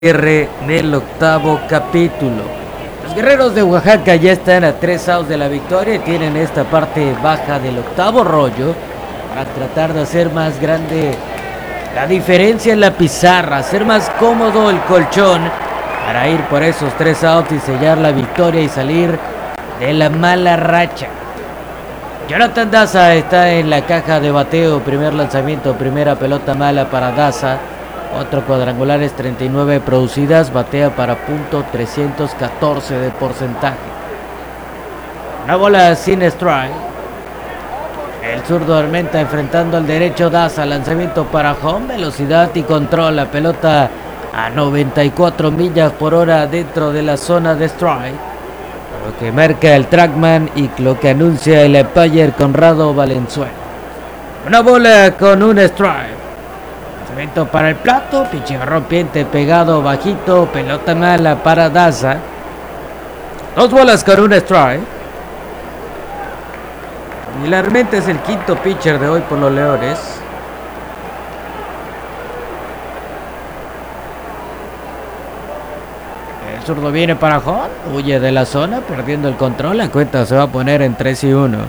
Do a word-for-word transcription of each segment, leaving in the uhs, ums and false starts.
cierre del octavo capítulo. Los guerreros de Oaxaca ya están a tres outs de la victoria y tienen esta parte baja del octavo rollo para tratar de hacer más grande la diferencia en la pizarra, hacer más cómodo el colchón para ir por esos tres outs y sellar la victoria y salir de la mala racha. Jonathan Daza está en la caja de bateo, primer lanzamiento, primera pelota mala para Daza. Otro cuadrangulares, treinta y nueve producidas, batea para punto trescientos catorce de porcentaje. Una bola sin strike. El zurdo Armenta enfrentando al derecho Daza, lanzamiento para home, velocidad y control. La pelota a noventa y cuatro millas por hora dentro de la zona de strike. Lo que marca el trackman y lo que anuncia el umpire Conrado Valenzuela. Una bola con un strike. Lanzamiento para el plato, picheo rompiente pegado bajito, pelota mala para Daza. Dos bolas con un strike. Similarmente es el quinto pitcher de hoy por los Leones. El zurdo viene para home, huye de la zona, perdiendo el control, la cuenta se va a poner en tres y uno.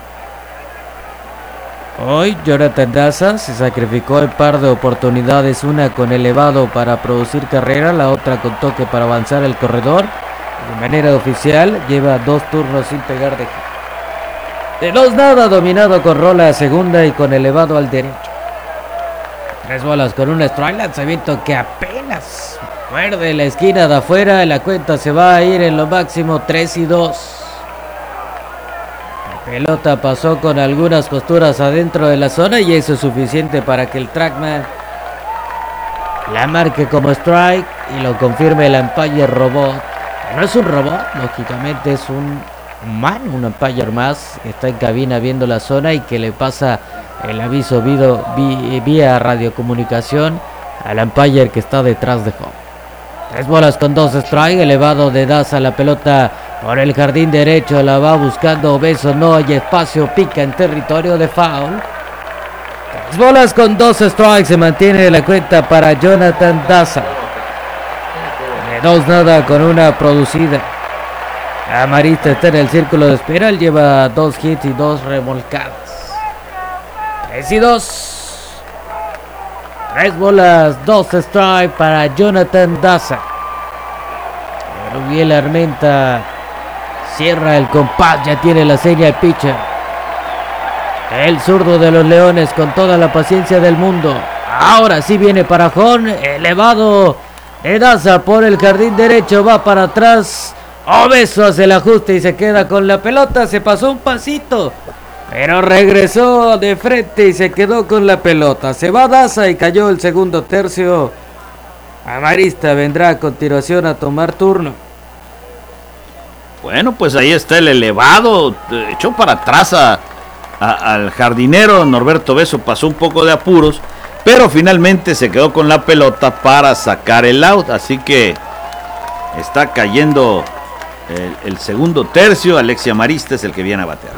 Hoy Jonathan Daza se sacrificó en par de oportunidades, una con elevado para producir carrera, la otra con toque para avanzar el corredor. De manera oficial lleva dos turnos sin pegar de hit. De dos nada, dominado con rola a segunda y con elevado al derecho. Tres bolas con un strike, lanzamiento que apenas muerde la esquina de afuera, la cuenta se va a ir en lo máximo tres y dos. La pelota pasó con algunas costuras adentro de la zona y eso es suficiente para que el trackman la marque como strike y lo confirme el umpire robot. No es un robot, lógicamente es un humano, un umpire más, está en cabina viendo la zona y que le pasa el aviso video, vía radiocomunicación al umpire que está detrás de home. Tres bolas con dos strike, elevado de Daza, la pelota por el jardín derecho, la va buscando Obeso, no hay espacio, pica en territorio de foul. Tres bolas con dos strikes, se mantiene la cuenta para Jonathan Daza. De dos nada con una producida. Amarista está en el círculo de espera, él lleva dos hits y dos remolcadas. Tres y dos. Tres bolas, dos strikes para Jonathan Daza. Rubiel Armenta cierra el compás, ya tiene la seña de pitcher. El zurdo de los Leones con toda la paciencia del mundo. Ahora sí viene para home, elevado de Daza por el jardín derecho, va para atrás. Obeso hace el ajuste y se queda con la pelota, se pasó un pasito, pero regresó de frente y se quedó con la pelota. Se va Daza y cayó el segundo tercio. Amarista vendrá a continuación a tomar turno. Bueno, pues ahí está el elevado, echó para atrás a, a, al jardinero. Norberto Obeso pasó un poco de apuros, pero finalmente se quedó con la pelota para sacar el out, así que está cayendo el, el segundo tercio. Alexia Amarista es el que viene a batear.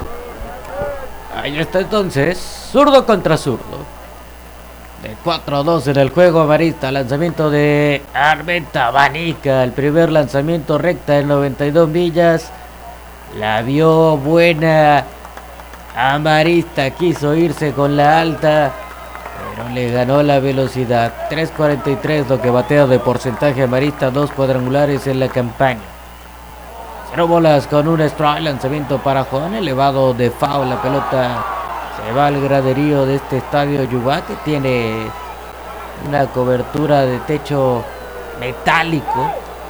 Ahí está entonces, zurdo contra zurdo. De cuatro a dos en el juego. Amarista, lanzamiento de Armenta, abanica, el primer lanzamiento recta en noventa y dos millas. La vio buena Amarista, quiso irse con la alta, pero le ganó la velocidad. tres cuarenta y tres lo que batea de porcentaje Amarista, dos cuadrangulares en la campaña. Cero bolas con un strike, lanzamiento para home, elevado de foul, la pelota se va al graderío de este estadio Yubá, que tiene una cobertura de techo metálico,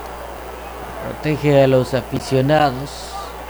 protege a los aficionados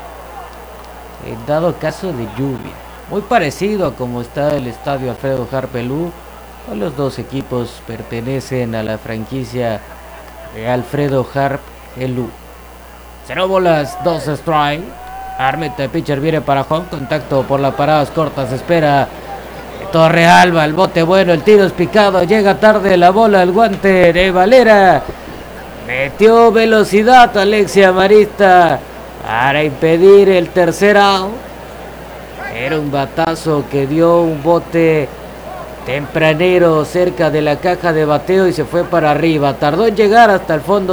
en dado caso de lluvia, muy parecido a como está el estadio Alfredo Harp Elú. Los dos equipos pertenecen a la franquicia de Alfredo Harp Elú. Cero bolas, dos strike. Armenta, pitcher viene para home, contacto por las paradas cortas, espera Torrealba, el bote bueno, el tiro es picado, llega tarde la bola, el guante de Valera, metió velocidad Alexia Amarista para impedir el tercer out. Era un batazo que dio un bote tempranero cerca de la caja de bateo y se fue para arriba. Tardó en llegar hasta el fondo